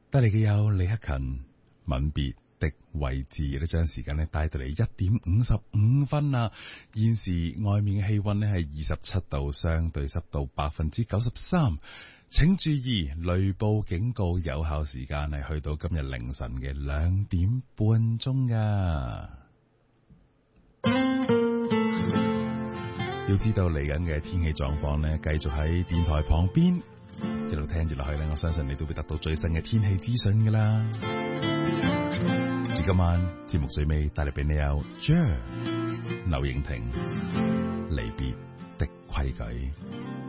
帶嚟嘅有李克勤吻別的位置，亦都將時間咧帶到嚟1:55啦。現時外面嘅氣溫咧係27度，相對濕度93%。請注意，雷暴警告有效時間係去到今日凌晨嘅2點半鐘噶。要知道嚟緊嘅天氣狀況呢，繼續喺電台旁邊一路聽住落去呢，我相信你都會得到最新嘅天氣資訊噶啦。而今晚節目最尾帶嚟俾你有 Jer 劉穎婷離別的規矩。